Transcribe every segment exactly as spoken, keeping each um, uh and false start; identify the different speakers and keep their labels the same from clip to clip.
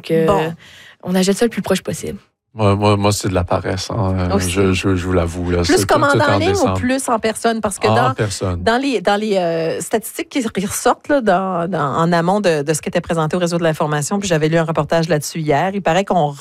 Speaker 1: Donc, euh,
Speaker 2: bon.
Speaker 1: on achète ça le plus proche possible.
Speaker 3: Moi, moi, moi c'est de la paresse. Hein. Je, je, je vous l'avoue. Là.
Speaker 2: Plus
Speaker 3: c'est
Speaker 2: commander
Speaker 3: tout, tout
Speaker 2: en,
Speaker 3: en
Speaker 2: ligne
Speaker 3: décembre.
Speaker 2: ou plus en personne? Parce que
Speaker 3: en
Speaker 2: dans,
Speaker 3: personne.
Speaker 2: dans les, dans les euh, statistiques qui ressortent là, dans, dans, en amont de, de ce qui était présenté au réseau de l'information, puis j'avais lu un reportage là-dessus hier, il paraît qu'on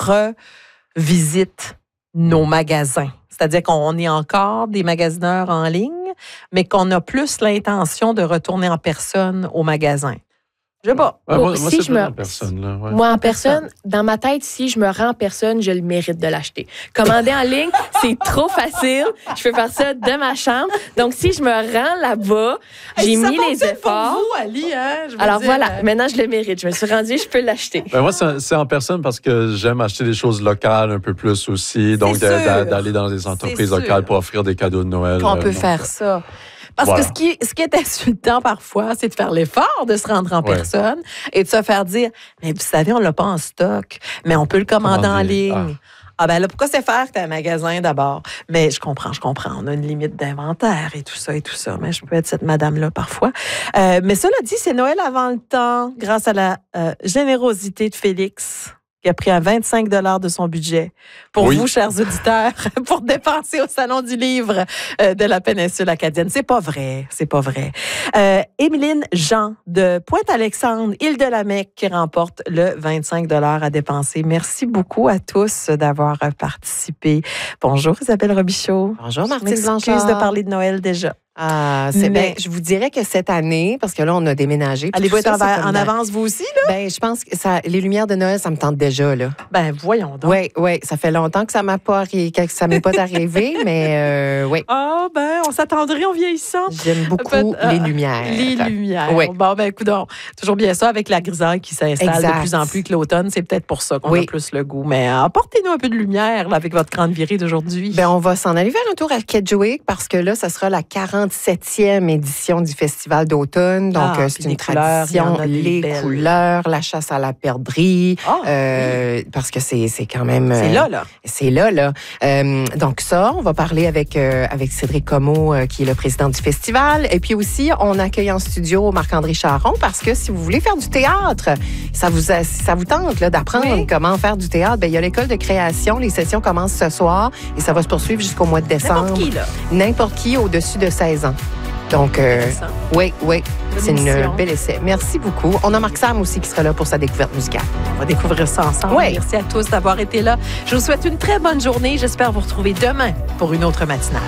Speaker 2: revisite nos magasins. C'est-à-dire qu'on est encore des magasineurs en ligne, mais qu'on a plus l'intention de retourner en personne au magasin. Je sais pas.
Speaker 3: Ouais, moi,
Speaker 1: Si
Speaker 3: moi c'est
Speaker 1: je
Speaker 3: plus
Speaker 1: me-
Speaker 3: en personne. Là, ouais.
Speaker 1: Moi, en personne, dans ma tête, si je me rends en personne, je le mérite de l'acheter. Commander en ligne, c'est trop facile. Je peux faire ça de ma chambre. Donc, si je me rends là-bas, j'ai
Speaker 2: Hey, ça
Speaker 1: mis les
Speaker 2: fonctionne pour
Speaker 1: efforts.
Speaker 2: vous, Ali, hein? Je veux
Speaker 1: Alors
Speaker 2: dire,
Speaker 1: voilà,
Speaker 2: euh,
Speaker 1: maintenant, je le mérite. Je me suis rendue, je peux l'acheter.
Speaker 3: Ben moi, c'est, c'est en personne parce que j'aime acheter des choses locales un peu plus aussi. Donc,
Speaker 2: C'est
Speaker 3: d'a-
Speaker 2: sûr.
Speaker 3: d'a- d'aller dans des entreprises
Speaker 2: C'est
Speaker 3: locales
Speaker 2: sûr.
Speaker 3: pour offrir des cadeaux de Noël.
Speaker 2: qu'on
Speaker 3: euh,
Speaker 2: peut
Speaker 3: donc,
Speaker 2: faire
Speaker 3: euh,
Speaker 2: ça. Parce
Speaker 3: Voilà.
Speaker 2: que ce qui, ce qui est insultant parfois, c'est de faire l'effort de se rendre en
Speaker 3: Ouais.
Speaker 2: personne et de se faire dire, mais vous savez, on l'a pas en stock, mais on peut le commander en
Speaker 3: Commander.
Speaker 2: ligne. Ah ben là, pourquoi c'est faire que tu as un magasin d'abord? Mais je comprends, je comprends. On a une limite d'inventaire et tout ça et tout ça. Mais je peux être cette madame-là parfois. Euh, mais cela dit, c'est Noël avant le temps grâce à la euh, générosité de Félix, qui a pris un vingt-cinq dollars de son budget pour
Speaker 3: Oui.
Speaker 2: vous, chers auditeurs, pour dépenser au Salon du livre euh, de la péninsule acadienne. C'est pas vrai, c'est pas vrai. Euh, Émeline Jean de Pointe-Alexandre, Île-de-la-Mecque, qui remporte le vingt-cinq dollars à dépenser. Merci beaucoup à tous d'avoir euh, participé. Bonjour Isabelle Robichaud.
Speaker 4: Bonjour
Speaker 2: Je
Speaker 4: Martine
Speaker 2: m'excuse
Speaker 4: Blanchard.
Speaker 2: de parler de Noël déjà.
Speaker 4: Ah, c'est
Speaker 2: Mais-
Speaker 4: bien. Je vous dirais que cette année, parce que là, on a déménagé. puis
Speaker 2: Allez-vous
Speaker 4: tout
Speaker 2: être
Speaker 4: ça,
Speaker 2: en,
Speaker 4: c'est comme
Speaker 2: en
Speaker 4: dans-
Speaker 2: avance vous aussi, là?
Speaker 4: Ben, je pense que ça, les lumières de Noël, ça me tente déjà, là.
Speaker 2: Ben, voyons donc.
Speaker 4: Oui, oui. Ça fait longtemps que ça m'a pas arri- que ça m'est pas arrivé, mais euh, oui.
Speaker 2: Ah, ben, on s'attendrait en vieillissant.
Speaker 4: J'aime beaucoup
Speaker 2: Peut- ah,
Speaker 4: les lumières.
Speaker 2: Les lumières.
Speaker 4: Oui.
Speaker 2: Bon, ben, écoute, toujours bien ça avec la grisaille qui s'installe
Speaker 4: Exact.
Speaker 2: de plus en plus que l'automne. C'est peut-être pour ça qu'on
Speaker 4: Oui.
Speaker 2: a plus le goût. Mais euh, apportez-nous un peu de lumière là, avec votre grande virée d'aujourd'hui.
Speaker 4: Ben, on va s'en aller faire un tour à Kedgewick parce que là, ça sera la quarante-septième édition du Festival d'automne. Donc,
Speaker 2: Ah,
Speaker 4: euh,
Speaker 2: puis
Speaker 4: c'est une
Speaker 2: des couleurs, il y en
Speaker 4: tradition.
Speaker 2: a des
Speaker 4: Les
Speaker 2: belles.
Speaker 4: couleurs, la chasse à la perdrix.
Speaker 2: Ah,
Speaker 4: euh, Parce que c'est c'est quand même.
Speaker 2: c'est
Speaker 4: euh,
Speaker 2: là, là.
Speaker 4: C'est là, là. Euh, donc ça, on va parler avec, euh, avec Cédric Comeau, euh, qui est le président du festival. Et puis aussi, on accueille en studio Marc-André Charron parce que si vous voulez faire du théâtre, ça vous, a- ça vous tente là, d'apprendre
Speaker 2: Oui.
Speaker 4: comment faire du théâtre, ben, il y a l'école de création. Les sessions commencent ce soir et ça va se poursuivre jusqu'au mois de décembre.
Speaker 2: N'importe qui, là.
Speaker 4: N'importe qui au-dessus de seize ans. Donc, euh,
Speaker 2: Intéressant.
Speaker 4: oui, oui,
Speaker 2: Bonne
Speaker 4: c'est
Speaker 2: émission.
Speaker 4: une bel essai. Merci beaucoup. On a Marc Sam aussi qui sera là pour sa découverte musicale.
Speaker 2: On va découvrir ça ensemble.
Speaker 4: Oui.
Speaker 2: Merci à tous d'avoir été là. Je vous souhaite une très bonne journée. J'espère vous retrouver demain pour une autre matinale.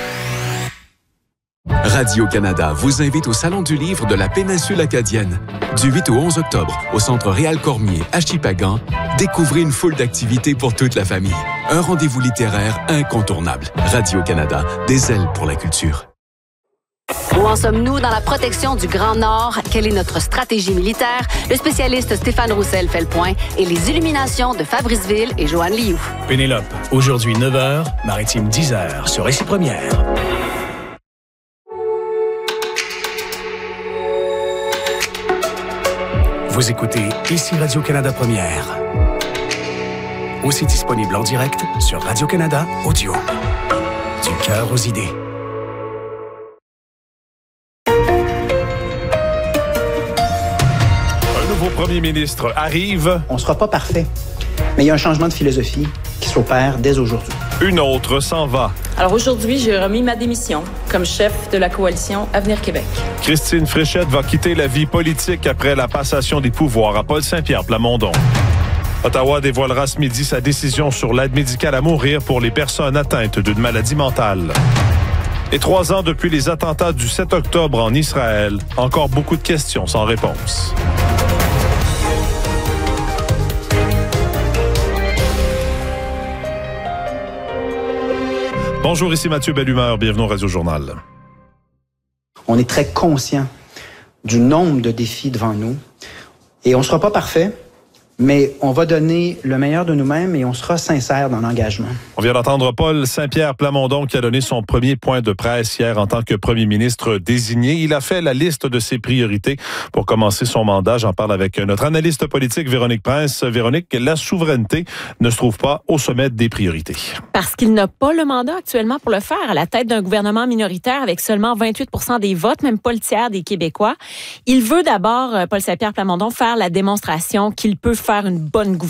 Speaker 5: Radio-Canada vous invite au Salon du livre de la péninsule acadienne. Du huit au onze octobre, au Centre Réal Cormier à Shippagan, découvrez une foule d'activités pour toute la famille. Un rendez-vous littéraire incontournable. Radio-Canada, des ailes pour la culture.
Speaker 6: Où en sommes-nous dans la protection du Grand Nord? Quelle est notre stratégie militaire? Le spécialiste Stéphane Roussel fait le point et les illuminations de Fabrice Ville et Joanne Lioux.
Speaker 7: Pénélope, aujourd'hui neuf heures, Maritime dix heures, sur Récit Première. Vous écoutez ici Radio-Canada Première. Aussi disponible en direct sur Radio-Canada Audio. Du cœur aux idées.
Speaker 8: Un nouveau premier ministre arrive,
Speaker 9: On ne sera pas parfait, mais il y a un changement de philosophie qui s'opère dès aujourd'hui.
Speaker 8: une autre s'en va.
Speaker 10: Alors aujourd'hui, j'ai remis ma démission comme chef de la coalition Avenir Québec.
Speaker 8: Christine Fréchette va quitter la vie politique après la passation des pouvoirs à Paul Saint-Pierre Plamondon. Ottawa dévoilera ce midi sa décision sur l'aide médicale à mourir pour les personnes atteintes d'une maladie mentale. Et trois ans depuis les attentats du sept octobre en Israël, encore beaucoup de questions sans réponse. Bonjour, ici Mathieu Bellumeur, bienvenue au Radio Journal.
Speaker 9: On est très conscient du nombre de défis devant nous et on ne sera pas parfait, mais on va donner le meilleur de nous-mêmes et on sera sincère dans l'engagement.
Speaker 8: On vient d'entendre Paul Saint-Pierre Plamondon qui a donné son premier point de presse hier en tant que premier ministre désigné. Il a fait la liste de ses priorités pour commencer son mandat. J'en parle avec notre analyste politique Véronique Prince. Véronique, la souveraineté ne se trouve pas au sommet des priorités.
Speaker 11: Parce qu'il n'a pas le mandat actuellement pour le faire à la tête d'un gouvernement minoritaire avec seulement vingt-huit pour cent des votes, même pas le tiers des Québécois. Il veut d'abord, Paul Saint-Pierre Plamondon, faire la démonstration qu'il peut faire une bonne gouvernance.